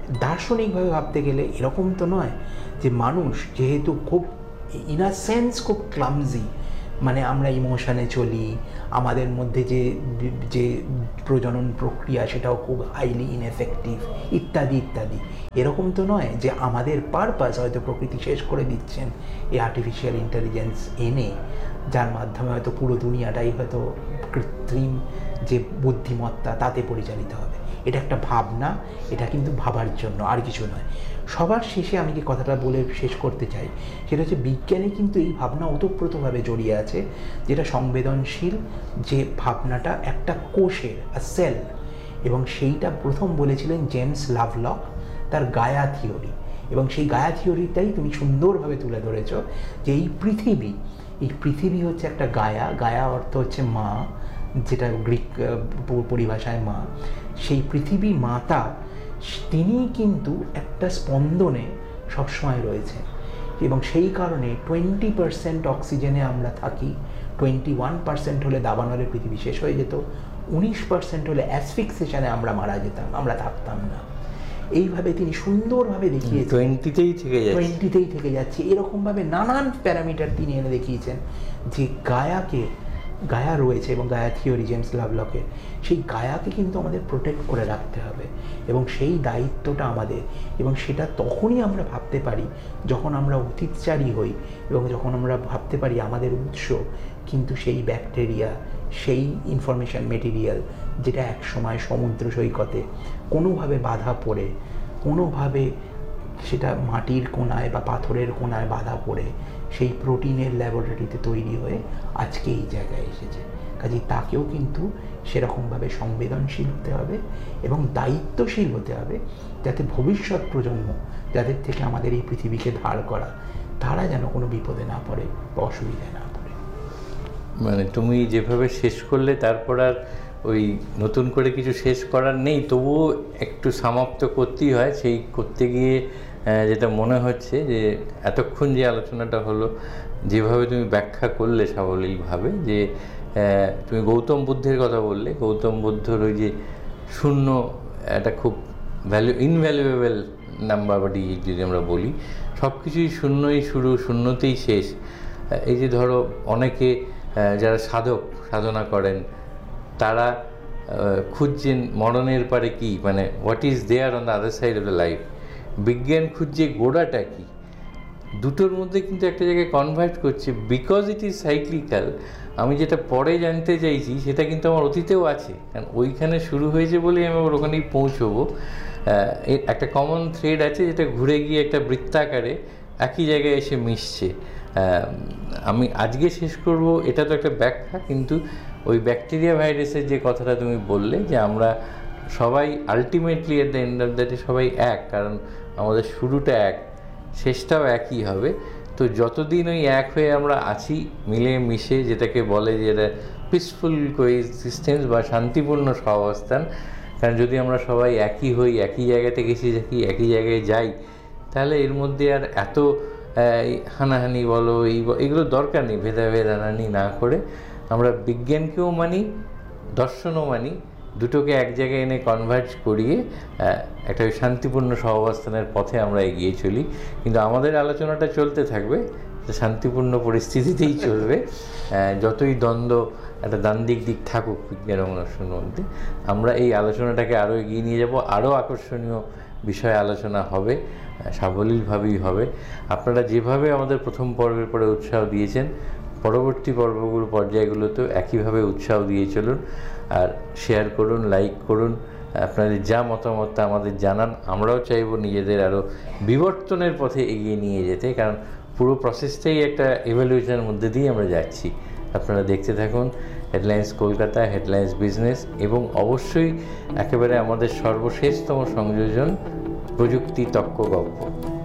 দার্শনিকভাবে ভাবতে গেলে এরকম তো নয় যে মানুষ যেহেতু খুব ইন আ সেন্স খুব ক্লামজি, মানে আমরা ইমোশনে চলি, আমাদের মধ্যে যে যে প্রজনন প্রক্রিয়া সেটাও খুব হাইলি ইনএফেক্টিভ ইত্যাদি ইত্যাদি, এরকম তো নয় যে আমাদের পারপাস হয়তো প্রকৃতি শেষ করে দিচ্ছেন এই আর্টিফিশিয়াল ইন্টেলিজেন্স এনে, যার মাধ্যমে হয়তো পুরো দুনিয়াটাই হয়তো কৃত্রিম যে বুদ্ধিমত্তা তাতে পরিচালিত হবে। এটা একটা ভাবনা, এটা কিন্তু ভাবার জন্য, আর কিছু নয়। সবার শেষে আমি যে কথাটা বলে শেষ করতে চাই সেটা হচ্ছে বিজ্ঞানে কিন্তু এই ভাবনা ওতপ্রোতভাবে জড়িয়ে আছে, যেটা সংবেদনশীল যে ভাবনাটা একটা কোষের সেল, এবং সেইটা প্রথম বলেছিলেন জেমস লাভলক তার গায়া থিওরি। এবং সেই গায়া থিওরিটাই তুমি সুন্দরভাবে তুলে ধরেছ যে এই পৃথিবী হচ্ছে একটা গায়া, গায়া অর্থ হচ্ছে মা, যেটা গ্রিক পরিভাষায় মা। সেই পৃথিবী মাতা তিনিই কিন্তু একটা স্পন্দনে সবসময় রয়েছেন, এবং সেই কারণে 20% অক্সিজেনে আমরা থাকি, 21% হলে দাবানলে পৃথিবী শেষ হয়ে যেত, 19% হলে অ্যাসফিক্সেশনে আমরা মারা যেতাম, আমরা থাকতাম না। এইভাবে তিনি সুন্দরভাবে দেখিয়েছেন 20তেই থেকে যাচ্ছে, এরকমভাবে নানান প্যারামিটার তিনি এনে দেখিয়েছেন যে গায়া রয়েছে, এবং গায়া থিওরি জেমস লাভলকের, সেই গায়াকে কিন্তু আমাদের প্রোটেক্ট করে রাখতে হবে, এবং সেই দায়িত্বটা আমাদের। এবং সেটা তখনই আমরা ভাবতে পারি যখন আমরা অতীতচারী হই, এবং যখন আমরা ভাবতে পারি আমাদের উৎস কিন্তু সেই ব্যাকটেরিয়া, সেই ইনফরমেশন মেটেরিয়াল যেটা এক সময় সমুদ্র সৈকতে কোনোভাবে বাধা পড়ে, কোনোভাবে সেটা মাটির কোণায় বা পাথরের কোণায় বাধা পড়ে সেই প্রোটিনের ল্যাবরেটরিতে তৈরি হয়ে আজকে এই জায়গায় এসেছে। কাজেই তাকেও কিন্তু সেরকমভাবে সংবেদনশীল হতে হবে এবং দায়িত্বশীল হতে হবে, যাতে ভবিষ্যৎ প্রজন্ম যাদের থেকে আমাদের এই পৃথিবীকে ধার করা, তারা যেন কোনো বিপদে না পড়ে বা অসুবিধায় না পড়ে। মানে তুমি যেভাবে শেষ করলে, তারপর আর ওই নতুন করে কিছু শেষ করার নেই, তবুও একটু সমাপ্ত করতেই হয়। সেই করতে গিয়ে যেটা মনে হচ্ছে যে এতক্ষণ যে আলোচনাটা হলো, যেভাবে তুমি ব্যাখ্যা করলে সাবলীলভাবে, যে তুমি গৌতম বুদ্ধের কথা বললে, গৌতম বুদ্ধর ওই যে শূন্য, একটা খুব ইনভ্যালুয়েবল নাম্বার, বা যদি আমরা বলি, সব কিছুই শূন্যই শুরু, শূন্যতেই শেষ। এই যে ধরো অনেকে যারা সাধনা করেন, তারা খুঁজছেন মরণের পারে কি, মানে what is there on the other side of the life. বিজ্ঞান খুঁজছে গোড়াটা কি, দুটোর মধ্যে কিন্তু একটা জায়গায় কনভার্ট করছে, বিকজ ইট ইজ সাইক্লিক্যাল। আমি যেটা পরে জানতে চাইছি সেটা কিন্তু আমার অতীতেও আছে, কারণ ওইখানে শুরু হয়েছে বলেই আমি আবার ওখানেই পৌঁছবো। একটা কমন থ্রেড আছে যেটা ঘুরে গিয়ে একটা বৃত্তাকারে একই জায়গায় এসে মিশছে। আমি আজকে শেষ করব, এটা তো একটা ব্যাখ্যা, কিন্তু ওই ব্যাকটেরিয়া ভাইরাসের যে কথাটা তুমি বললে, যে আমরা সবাই ultimately at the end of the day সবাই এক, কারণ আমাদের শুরুটা এক, শেষটাও একই হবে। তো যতদিন ওই এক হয়ে আমরা আছি মিলে মিশে, যেটাকে বলে যে এটা পিসফুল কোএক্সিস্টেন্স বা শান্তিপূর্ণ সহাবস্থান, কারণ যদি আমরা সবাই একই হই, একই জায়গা থেকে এসে থাকি, একই জায়গায় যাই, তাহলে এর মধ্যে আর এত হানাহানি বলো এগুলো দরকার নেই। ভেদাভেদ হানাহানি না করে আমরা বিজ্ঞানকেও মানি, দর্শনও মানি, দুটোকে এক জায়গায় এনে কনভার্জ করিয়ে একটা শান্তিপূর্ণ সহাবস্থানের পথে আমরা এগিয়ে চলি। কিন্তু আমাদের আলোচনাটা চলতে থাকবে, শান্তিপূর্ণ পরিস্থিতিতেই চলবে। যতই দ্বন্দ্ব, একটা দ্বান্দ্বিক দিক থাকুক বিজ্ঞান এবং দর্শনের মধ্যে, আমরা এই আলোচনাটাকে আরও এগিয়ে নিয়ে যাব, আরও আকর্ষণীয় বিষয়ে আলোচনা হবে, সাবলীলভাবেই হবে। আপনারা যেভাবে আমাদের প্রথম পর্বের পরে উৎসাহ দিয়েছেন, পরবর্তী পর্যায়গুলোতেও একইভাবে উৎসাহ দিয়ে চলুন, আর শেয়ার করুন, লাইক করুন, আপনাদের যা মতামত আমাদের জানান। আমরাও চাইব নিজেদের আরও বিবর্তনের পথে এগিয়ে নিয়ে যেতে, কারণ পুরো প্রসেসটাই একটা ইভ্যালুয়েশনের মধ্যে দিয়ে আমরা যাচ্ছি। আপনারা দেখতে থাকুন হেডলাইন্স কলকাতা, হেডলাইন্স বিজনেস, এবং অবশ্যই একেবারে আমাদের সর্বশেষতম সংযোজন প্রযুক্তি তক্ক গল্প।